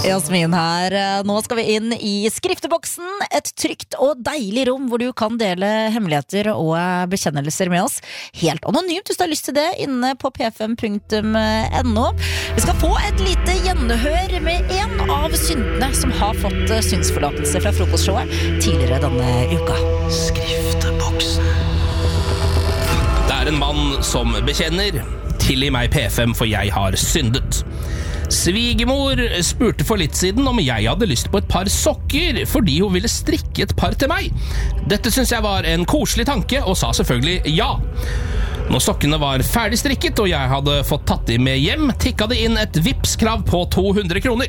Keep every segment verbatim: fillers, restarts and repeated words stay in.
Jasmin her. Nå skal vi inn i skrifteboksen, et trygt og deilig rom hvor du kan dele hemmeligheter og bekjennelser med oss. Helt anonymt hvis du har lyst til det, inne på p fem punktum no. Vi skal få et lite gjenhør med en av syndene som har fått synsforlatelse fra frokostshowet tidligere denne uka. Skrifteboksen. Det er en mann som bekjenner: tilgi meg P fem, for jeg har syndet. Svigermor spurte for litt siden om jeg hadde lyst på et par sokker fordi hun ville strikke et par til meg. Dette synes jeg var en koselig tanke, og sa selvfølgelig ja. Når sokkene var ferdig strikket og jeg hadde fått tatt dem med hjem, tikket det inn et vipskrav på to hundre kroner.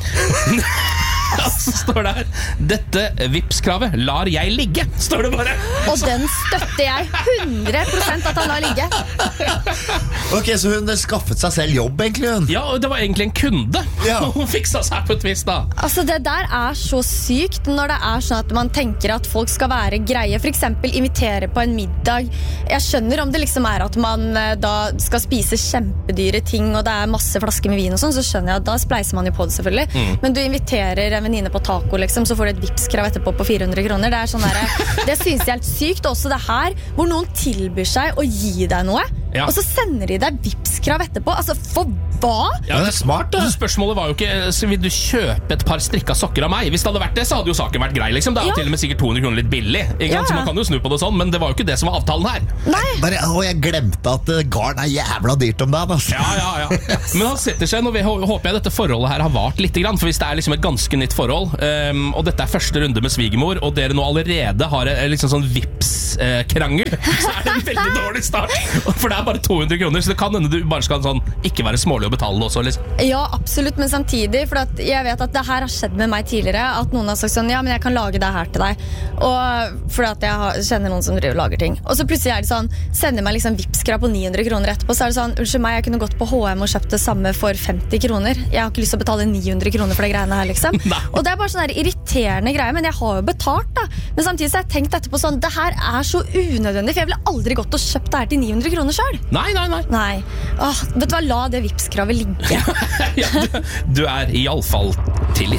Så står det her: dette vipskravet lar jeg ligge, står det bare. Og den støtter jeg hundre prosent at han lar ligge. Ok, så hun skaffet seg selv jobb egentlig hun? Ja, det var egentlig en kunde. Ja. Hun fiksa seg på et vis da. Altså det der er så sykt når det er sånn at man tenker at folk skal være greie. For eksempel invitere på en middag. Jeg skjønner om det liksom er at man da skal spise kjempedyre ting og det er masse flasker med vin og sånn, så skjønner jeg at da spleiser man jo på det selvfølgelig. Mm. Men du inviterer en venninne på taco liksom, så får du et vipskrav etterpå på fire hundre kroner. Det er sånn der, det synes jeg er helt sykt. Også det her hvor noen tilbyr seg å gi deg noe, ja. Og så sender de deg vipskrav etterpå. Altså, for hva? Ja, det er smart da. Spørsmålet var jo ikke, så vil du kjøpe et par strikka sokker av meg? Hvis det hadde vært det, så hadde jo saken vært grei liksom. Det er jo ja. Til og med sikkert to hundre kroner litt billig, ikke ja. Så man kan jo snu på det sånn, men det var jo ikke det som var avtalen her. Nei. Bare, å, jeg glemte at garn er jævla dyrt om dagen, altså. Ja, ja, ja. Men han setter seg, nå håper jeg dette forholdet her har vart litt grann, for hvis det er liksom et ganske nytt forhold, um, og dette er første runde med svigermor, og dere nå allerede har en liksom sånn vips-krangel, uh, så er det en veldig dårlig start. For det er bare to hundre kroner, så det kan hende du bare skal sånn, ikke være smålig å betale det også, liksom. Ja, absolutt, men samtidig, for at jeg vet at det her har skjedd med meg tidligere, at noen har sagt sånn, ja, men jeg kan lage det her til deg, og for at jeg har, kjenner noen som driver og lager ting. Og så plutselig er det sånn, sender meg liksom vipskrav på ni hundre kroner etterpå, så er det sånn, unnskyld meg, jeg kunne gått på H og M og kjøpt det samme for femti kroner. Jeg har ikke lyst til å betale ni hundre kroner for det greiene her, liksom. Og det er bare sånn der irriterende greie, men jeg har jo betalt, da. Men samtidig så har jeg tenkt etterpå sånn, det her er så unødvendig, for jeg ville aldri gått og kjøpt det her til ni hundre kroner selv. Nei, nei, nei. Nei. Åh, vet du hva, la det vipskravet ligge. Ja, du, du er i alle fall